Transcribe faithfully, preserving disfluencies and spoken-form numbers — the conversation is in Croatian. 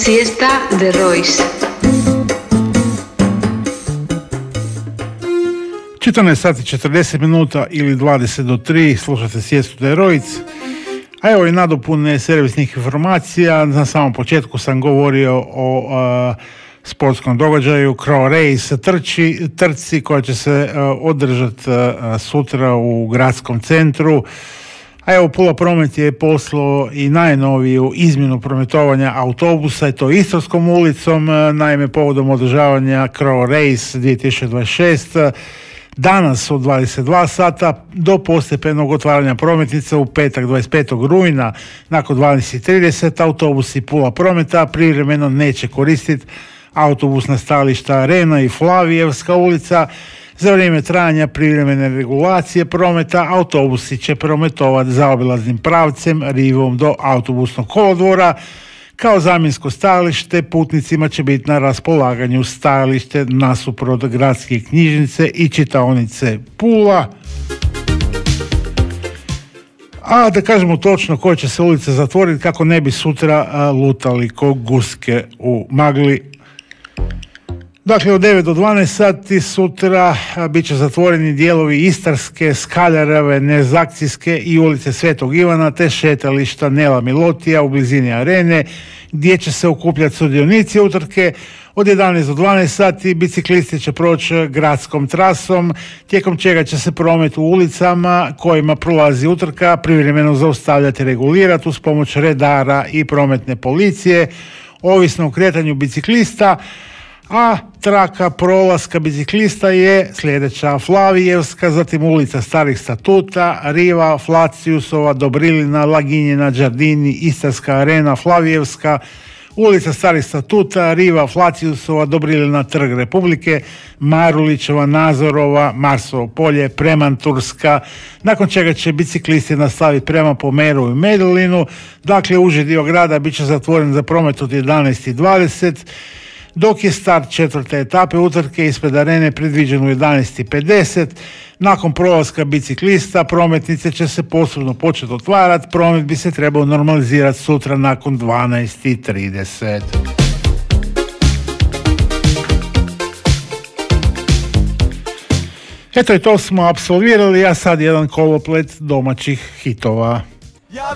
Siesta de Royce. četrnaest sati četrdeset minuta ili dvadeset do tri, slušate Siestu de Royce. A evo i nadopune servisnih informacija. Na samom početku sam govorio o uh, sportskom događaju Crow Race trči, trci koja će se uh, održati uh, sutra u gradskom centru. A evo Pula Promet je poslao i najnoviju izmjenu prometovanja autobusa i to Istarskom ulicom, naime povodom održavanja Crow Race dvije tisuće dvadeset šest. Danas od dvadeset dva sata do postepenog otvaranja prometnice u petak dvadeset petog rujna nakon dvanaest trideset autobusi Pula Prometa privremeno neće koristiti autobusna stajališta Arena i Flavijevska ulica. Za vrijeme trajanja privremene regulacije prometa autobusi će prometovati zaobilaznim pravcem rivom do autobusnog kolodvora. Kao zamjensko stajalište putnicima će biti na raspolaganju stajalište nasuprot gradske knjižnice i čitaonice Pula. A da kažemo točno koje će se ulice zatvoriti kako ne bi sutra a, lutali ko guske u magli. Dakle, od devet do dvanaest sati sutra bit će zatvoreni dijelovi Istarske, Skaljareve, Nezakcijske i ulice Svetog Ivana te šetališta Nela Milotija u blizini Arene gdje će se okupljati sudionici utrke. Od jedanaest do dvanaest sati biciklisti će proći gradskom trasom tijekom čega će se promet u ulicama kojima prolazi utrka privremeno zaustavljati i regulirati uz pomoć redara i prometne policije ovisno o kretanju biciklista. A traka prolaska biciklista je sljedeća: Flavijevska, zatim ulica Starih Statuta, Riva, Flaciusova, Dobrilina, Laginjina, Đardini, Istarska Arena, Flavijevska, ulica Starih Statuta, Riva, Flaciusova, Dobrilina, Trg Republike, Marulićeva, Nazorova, Marsovo polje, Premanturska, nakon čega će biciklisti nastaviti prema Pomeru i Medulinu. Dakle, uži dio grada bit će zatvoren za promet od jedanaest i dvadeset, dok je start četvrte etape utrke ispred Arene predviđen u jedanaest i pedeset. Nakon prolaska biciklista prometnice će se postupno početi otvarati. Promet bi se trebao normalizirati sutra nakon dvanaest i trideset. Eto i to smo apsolvirali, a sad jedan koloplet domaćih hitova.